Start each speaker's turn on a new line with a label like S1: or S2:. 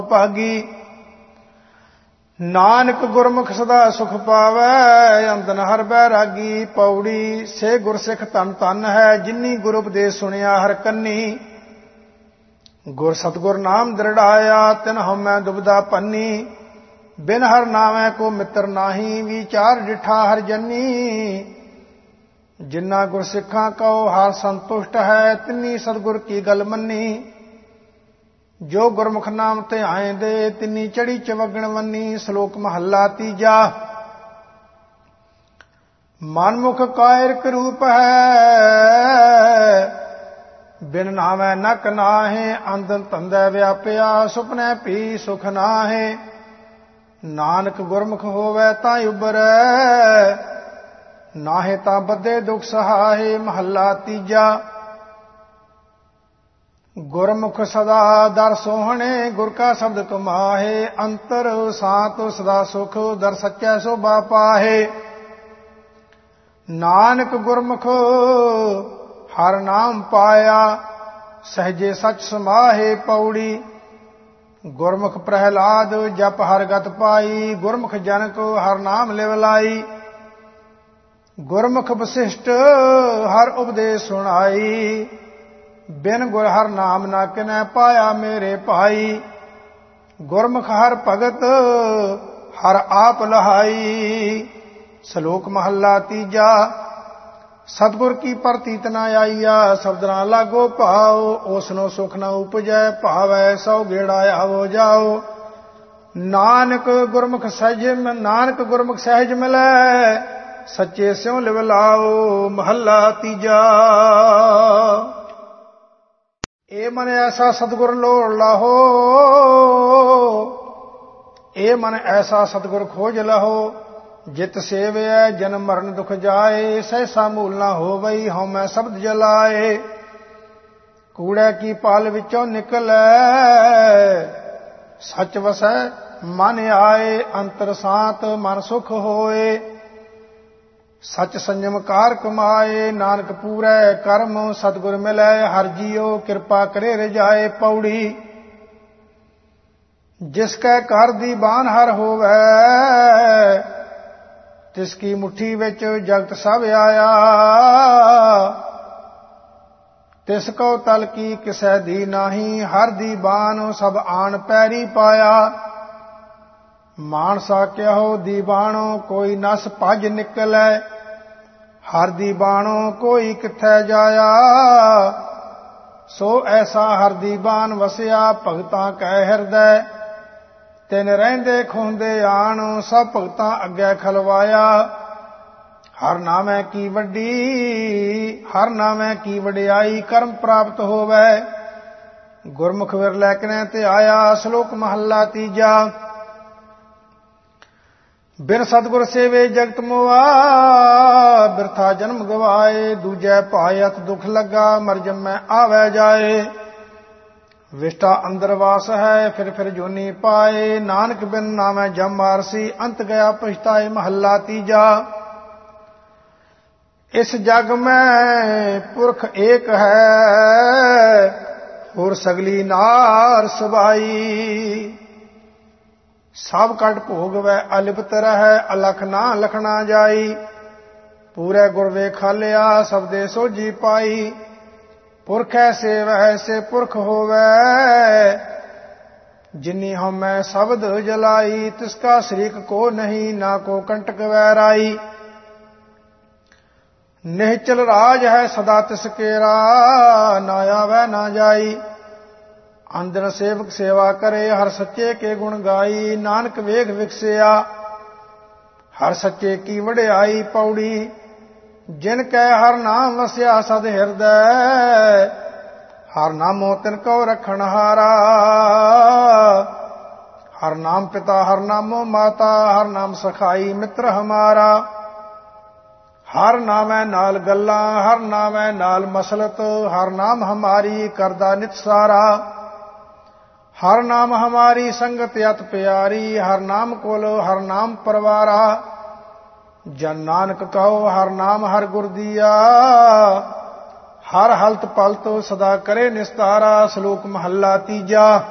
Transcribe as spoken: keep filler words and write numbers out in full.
S1: ਭਾਗੀ। ਨਾਨਕ ਗੁਰਮੁਖ ਸਦਾ ਸੁਖ ਪਾਵੈ, ਅੰਦਨ ਹਰ ਬੈਰਾਗੀ। ਪੌੜੀ ਸੇ ਗੁਰਸਿੱਖ ਧਨ ਧਨ ਹੈ, ਜਿਨੀ ਗੁਰ ਉਪਦੇਸ਼ ਸੁਣਿਆ ਹਰ ਕੰਨੀ। ਗੁਰ ਸਤਗੁਰ ਨਾਮ ਦ੍ਰਿੜਾਇਆ, ਤਿਨ ਹਉਮੈ ਦੁਬਿਧਾ ਪੰਨੀ। ਬਿਨ ਹਰ ਨਾਮੈ ਕੋ ਮਿੱਤਰ ਨਾਹੀ, ਵਿਚਾਰ ਡਿਠਾ ਹਰ ਜਨੀ। ਜਿਨਾ ਗੁਰ ਸਿੱਖਾਂ ਕਉ ਹਰ ਸੰਤੁਸ਼ਟ ਹੈ, ਤਿਨੀ ਸਤਿਗੁਰ ਕੀ ਗਲ ਮੰਨੀ। ਜੋ ਗੁਰਮੁਖ ਨਾਮ ਧਿਆਏ ਦੇ, ਤਿਨੀ ਚੜੀ ਚਵਗਣ ਵੰਨੀ। ਸ਼ਲੋਕ ਮਹੱਲਾ ਤੀਜਾ। ਮਨਮੁਖ ਕਾਇਰਕ ਰੂਪ ਹੈ, ਬਿਨ ਨਾਮੈ ਨਕ ਨਾਹੇ। ਅੰਧਨ ਧੰਦੇ ਵਿਆਪਿਆ, ਸੁਪਨੇ ਭੀ ਸੁਖ ਨਾਹੇ। ਨਾਨਕ ਗੁਰਮੁਖ ਹੋਵੈ ਤਾਂ ਉਬਰੈ, ਨਾਹੇ ਤਾਂ ਬੱਧੇ ਦੁਖ ਸਹਾਏ। ਮਹੱਲਾ ਤੀਜਾ। ਗੁਰਮੁਖ ਸਦਾ ਦਰ ਸੋਹਣੇ, ਗੁਰ ਕਾ ਸ਼ਬਦ ਕਮਾਹੇ। ਅੰਤਰ ਸਾਤ ਸਦਾ ਸੁਖ, ਦਰ ਸੱਚੈ ਸੋਭਾ ਪਾਹੇ। ਨਾਨਕ ਗੁਰਮੁਖ ਹਰ ਨਾਮ ਪਾਇਆ, ਸਹਜੇ ਸਚ ਸਮਾਹੇ। ਪੌੜੀ ਗੁਰਮੁਖ ਪ੍ਰਹਿਲਾਦ ਜਪ ਹਰ ਗਤ ਪਾਈ। ਗੁਰਮੁਖ ਜਨਕ ਹਰ ਨਾਮ ਲਿਵ ਲਾਈ। ਗੁਰਮੁਖ ਵਸਿਸ਼ਟ ਹਰ ਉਪਦੇਸ਼ ਸੁਣਾਈ। ਬਿਨ ਗੁਰ ਹਰ ਨਾਮ ਨਾ ਕਿਨੈ ਪਾਇਆ ਮੇਰੇ ਭਾਈ। ਗੁਰਮੁਖ ਹਰ ਭਗਤ ਹਰ ਆਪ ਲਹਾਈ। ਸ਼ਲੋਕ ਮਹੱਲਾ ਤੀਜਾ। ਸਤਿਗੁਰ ਕੀ ਪ੍ਰਤੀਤ ਨ ਆਈਆ, ਸ਼ਬਦ ਨਾ ਲਾਗੋ ਭਾਉ। ਉਸਨੋ ਸੁਖ ਨ ਉਪਜੈ, ਭਾਵੈ ਸੌ ਗੇੜਾ ਆਵੋ ਜਾਓ। ਨਾਨਕ ਗੁਰਮੁਖ ਸਹਿਜ ਨਾਨਕ ਗੁਰਮੁਖ ਸਹਿਜ ਮਿਲੈ, ਸੱਚੇ ਸਿਉ ਲਿਵ ਲਾਓ। ਮਹੱਲਾ ਤੀਜਾ। ਏ ਮਨ ਐਸਾ ਸਤਿਗੁਰ ਲੋੜ ਲਾਹੋ, ਏ ਮਨ ਐਸਾ ਸਤਿਗੁਰ ਖੋਜ ਲਹੋ। ਜਿਤ ਸੇਵਿਐ ਜਨਮ ਮਰਨ ਦੁਖ ਜਾਏ, ਸਹਿਸਾ ਮੂਲ ਨਾ ਹੋਵਈ ਹਉਮੈ ਸ਼ਬਦ ਜਲਾਏ। ਕੂੜੈ ਕੀ ਪਾਲ ਵਿੱਚੋਂ ਨਿਕਲੈ, ਸੱਚ ਵਸੈ ਮਨ ਆਏ। ਅੰਤਰ ਸਾਤ ਮਨ ਸੁਖ ਹੋਏ, ਸਚ ਸੰਜਮ ਕਾਰ ਕਮਾਏ। ਨਾਨਕ ਪੂਰੈ ਕਰਮ ਸਤਿਗੁਰ ਮਿਲੈ, ਹਰਿ ਜੀਉ ਕਿਰਪਾ ਕਰੇ ਰਜਾਏ। ਪੌੜੀ ਜਿਸ ਕੈ ਘਰ ਦੀ ਬਾਨ ਹਰ ਹੋਵੈ, ਤਿਸ ਕੀ ਮੁੱਠੀ ਵਿੱਚ ਜਗਤ ਸਭ ਆਇਆ। ਤਿਸ ਕਉ ਤਲ ਕੀ ਕਿਸੈ ਦੀ ਨਾਹੀ, ਹਰ ਦੀ ਬਾਣ ਸਭ ਆਣ ਪੈਰੀ ਪਾਇਆ। ਮਾਨਸਾ ਕਿਹੋ ਦੀ ਬਾਣੋ, ਕੋਈ ਨਸ ਭਜ ਨਿਕਲੈ। ਹਰ ਦੀ ਬਾਣੋ ਕੋਈ ਕਿੱਥੈ ਜਾਇਆ। ਸੋ ਐਸਾ ਹਰ ਦੀ ਬਾਣ ਵਸਿਆ, ਭਗਤਾਂ ਕੈ ਹਿਰਦੈ। ਤਿਨ ਰਹਿੰਦੇ ਖੁੰਦੇ ਆਣ, ਸਭ ਭਗਤਾਂ ਅੱਗੇ ਖਲਵਾਇਆ। ਹਰ ਨਾਮੈ ਕੀ ਵੱਡੀ ਹਰ ਨਾਮੈ ਕੀ ਵਡਿਆਈ, ਕਰਮ ਪ੍ਰਾਪਤ ਹੋਵੈ। ਗੁਰਮੁਖ ਵਿਰਲੇ ਕਿਨੈ ਤੇ ਆਇਆ। ਸ਼ਲੋਕ ਮਹੱਲਾ ਤੀਜਾ। ਬਿਨ ਸਤਿਗੁਰ ਸੇਵੇ ਜਗਤ ਮੋਆ, ਬਿਰਥਾ ਜਨਮ ਗਵਾਏ। ਦੂਜੈ ਭਾਇ ਅਤ ਦੁਖ ਲੱਗਾ, ਮਰ ਜੰਮੈ ਆਵੈ ਜਾਏ। ਵਿਸ਼ਟਾ ਅੰਦਰ ਵਾਸ ਹੈ, ਫਿਰ ਫਿਰ ਜੋਨੀ ਪਾਏ। ਨਾਨਕ ਬਿਨ ਨਾਮੈ ਜਮ ਮਾਰਸੀ, ਅੰਤ ਗਿਆ ਪਛਤਾਏ। ਮਹੱਲਾ ਤੀਜਾ। ਇਸ ਜਗ ਮੈਂ ਪੁਰਖ ਏਕ ਹੈ, ਹੋਰ ਸਗਲੀ ਨਾਰ ਸਬਾਈ। ਸਭ ਕਟ ਭੋਗ ਵੈ ਅਲਿਪਤ ਰਹੈ, ਅਲਖ ਨਾ ਲਖਣਾ ਜਾਈ। ਪੂਰੇ ਗੁਰ ਵੇਖਾਲਿਆ, ਸਬਦੇ ਸੋਝੀ ਪਾਈ। ਪੁਰਖ ਐਸੇ ਵੈਸੇ ਪੁਰਖ ਹੋਵੈ, ਜਿਨੀ ਹਉਮੈ ਸ਼ਬਦ ਜਲਾਈ। ਤਿਸ ਕਾ ਸ਼ਰੀਕ ਕੋ ਨਹੀਂ, ਨਾ ਕੋ ਕੰਟਕ ਵੈਰਾਈ। ਨਿਹਚਲ ਰਾਜ ਹੈ ਸਦਾ ਤਿਸ ਕੇਰਾ, ਨਾ ਆਵੈ ਨਾ ਜਾਈ। ਅੰਦਨ ਸੇਵਕ ਸੇਵਾ ਕਰੇ, ਹਰ ਸੱਚੇ ਕੇ ਗੁਣ ਗਾਈ। ਨਾਨਕ ਵੇਖ ਵਿਕਸਿਆ, ਹਰ ਸੱਚੇ ਕੀ ਵਡਿਆਈ। ਪੌੜੀ ਜਿਨ ਕੈ ਹਰ ਨਾਮ ਵਸਿਆ ਸਦ ਹਿਰਦੈ, ਹਰ ਨਾਮੋ ਤਿਨ ਕਉ ਰਖਣ ਹਾਰਾ। ਹਰ ਨਾਮ ਪਿਤਾ ਹਰ ਨਾਮੋ ਮਾਤਾ, ਹਰ ਨਾਮ ਸਖਾਈ ਮਿੱਤਰ ਹਮਾਰਾ। ਹਰ ਨਾਮੈ ਨਾਲ ਗੱਲਾਂ, ਹਰ ਨਾਮੈ ਨਾਲ ਮਸਲਤ। ਹਰ ਨਾਮ ਹਮਾਰੀ ਕਰਦਾ ਨਿਤ ਸਾਰਾ। ਹਰ ਨਾਮ ਹਮਾਰੀ ਸੰਗਤ ਅਤ ਪਿਆਰੀ। ਹਰ ਨਾਮ ਕੋਲ ਹਰ ਨਾਮ ਪਰਵਾਰਾ। ਜਨ ਨਾਨਕ ਕਹੋ ਹਰ ਨਾਮ ਹਰ ਗੁਰ ਦੀਆ, ਹਰ ਹਲਤ ਪਲਤ ਸਦਾ ਕਰੇ ਨਿਸਤਾਰਾ। ਸ਼ਲੋਕ ਮਹੱਲਾ ਤੀਜਾ।